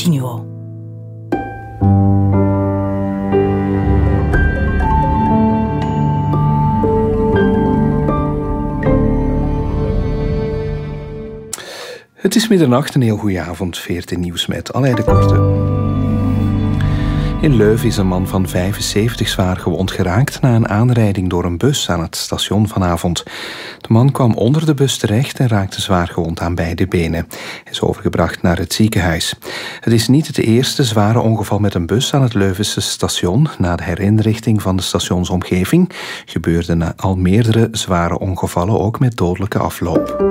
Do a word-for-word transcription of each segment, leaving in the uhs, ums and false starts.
Continuo. Het is middernacht, een heel goede avond. veertien Nieuws met Aleid de Korte. In Leuven is een man van vijfenzeventig zwaar gewond geraakt na een aanrijding door een bus aan het station vanavond. De man kwam onder de bus terecht en raakte zwaar gewond aan beide benen. Hij is overgebracht naar het ziekenhuis. Het is niet het eerste zware ongeval met een bus aan het Leuvense station. Na de herinrichting van de stationsomgeving gebeurden al meerdere zware ongevallen, ook met dodelijke afloop.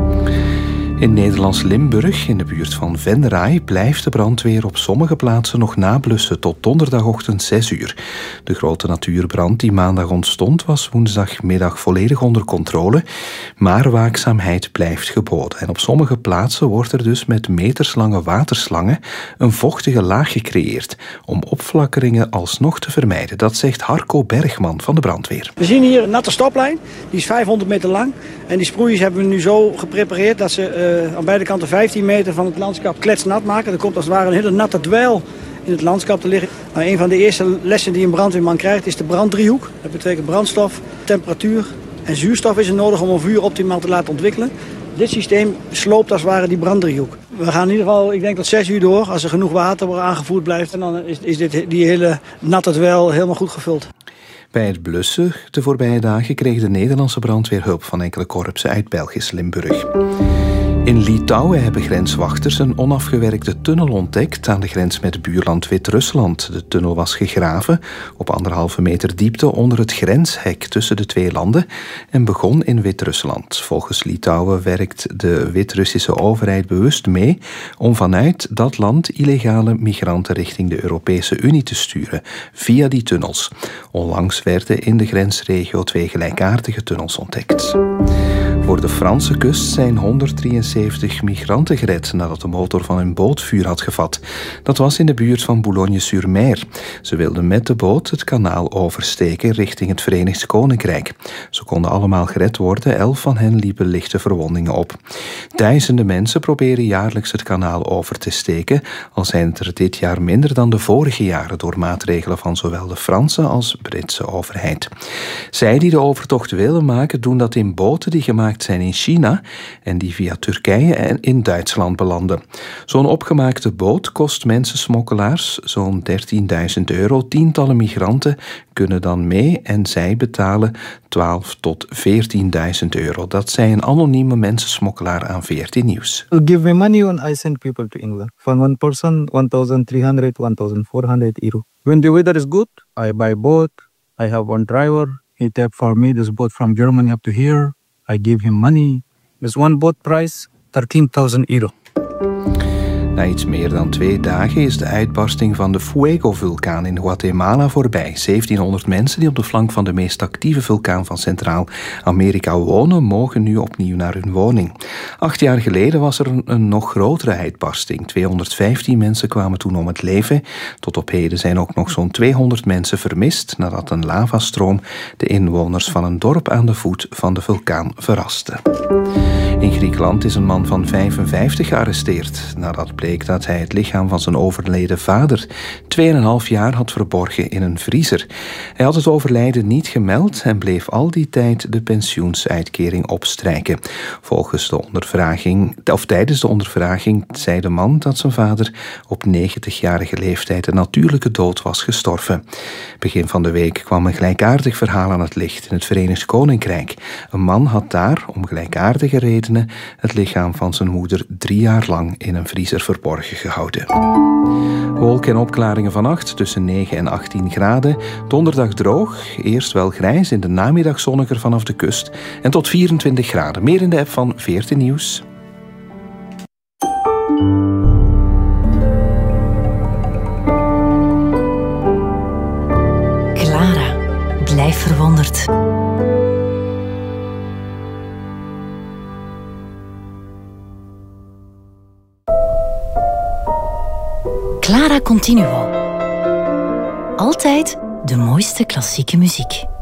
In Nederlands Limburg, in de buurt van Venray, blijft de brandweer op sommige plaatsen nog nablussen tot donderdagochtend zes uur. De grote natuurbrand die maandag ontstond was woensdagmiddag volledig onder controle, maar waakzaamheid blijft geboden. En op sommige plaatsen wordt er dus met meterslange waterslangen een vochtige laag gecreëerd om opflakkeringen alsnog te vermijden. Dat zegt Harco Bergman van de brandweer. We zien hier een natte stoplijn, die is vijfhonderd meter lang. En die sproeiers hebben we nu zo geprepareerd dat ze uh, aan beide kanten vijftien meter van het landschap kletsnat maken. Er komt als het ware een hele natte dweil in het landschap te liggen. Nou, een van de eerste lessen die een brandweerman krijgt is de branddriehoek. Dat betekent brandstof, temperatuur en zuurstof is er nodig om een vuur optimaal te laten ontwikkelen. Dit systeem sloopt als het ware die branddriehoek. We gaan in ieder geval, ik denk tot zes uur door, als er genoeg water aangevoerd blijft. En dan is, is dit, die hele natte dweil helemaal goed gevuld. Bij het blussen de voorbije dagen kreeg de Nederlandse brandweer hulp van enkele korpsen uit Belgisch Limburg. In Litouwen hebben grenswachters een onafgewerkte tunnel ontdekt aan de grens met buurland Wit-Rusland. De tunnel was gegraven op anderhalve meter diepte onder het grenshek tussen de twee landen en begon in Wit-Rusland. Volgens Litouwen werkt de Wit-Russische overheid bewust mee om vanuit dat land illegale migranten richting de Europese Unie te sturen via die tunnels. Onlangs werden in de grensregio twee gelijkaardige tunnels ontdekt. Voor de Franse kust zijn honderddrieënzeventig migranten gered nadat de motor van hun boot vuur had gevat. Dat was in de buurt van Boulogne-sur-Mer. Ze wilden met de boot het kanaal oversteken richting het Verenigd Koninkrijk. Ze konden allemaal gered worden, elf van hen liepen lichte verwondingen op. Duizenden mensen proberen jaarlijks het kanaal over te steken, al zijn het er dit jaar minder dan de vorige jaren door maatregelen van zowel de Franse als Britse overheid. Zij die de overtocht willen maken, doen dat in boten die gemaakt zijn in China en die via Turkije en in Duitsland belanden. Zo'n opgemaakte boot kost mensensmokkelaars zo'n dertienduizend euro. Tientallen migranten kunnen dan mee en zij betalen twaalf tot veertienduizend euro. Dat zei een anonieme mensensmokkelaar aan veertien Nieuws. Give me money when I send people to England. For one person, one thousand three hundred, one thousand four hundred euro. When the weather is good, I buy boat. I have one driver. He take for me this boat from Germany up to here. I give him money. This one boat price, thirteen thousand euro. Na iets meer dan twee dagen is de uitbarsting van de Fuego-vulkaan in Guatemala voorbij. zeventienhonderd mensen die op de flank van de meest actieve vulkaan van Centraal-Amerika wonen, mogen nu opnieuw naar hun woning. Acht jaar geleden was er een, een nog grotere uitbarsting. tweehonderdvijftien mensen kwamen toen om het leven. Tot op heden zijn ook nog zo'n tweehonderd mensen vermist nadat een lavastroom de inwoners van een dorp aan de voet van de vulkaan verraste. In Griekenland is een man van vijfenvijftig gearresteerd nadat bleek dat hij het lichaam van zijn overleden vader tweeënhalf jaar had verborgen in een vriezer. Hij had het overlijden niet gemeld en bleef al die tijd de pensioensuitkering opstrijken. Volgens de ondervraging, of tijdens de ondervraging zei de man dat zijn vader op negentigjarige leeftijd een natuurlijke dood was gestorven. Begin van de week kwam een gelijkaardig verhaal aan het licht in het Verenigd Koninkrijk. Een man had daar, om gelijkaardige redenen, het lichaam van zijn moeder drie jaar lang in een vriezer verborgen gehouden. Wolken en opklaringen vannacht tussen negen en achttien graden. Donderdag droog, eerst wel grijs, in de namiddag zonniger vanaf de kust. En tot vierentwintig graden. Meer in de app van veertien Nieuws. Clara, blijf verwonderd. Clara Continuo. Altijd de mooiste klassieke muziek.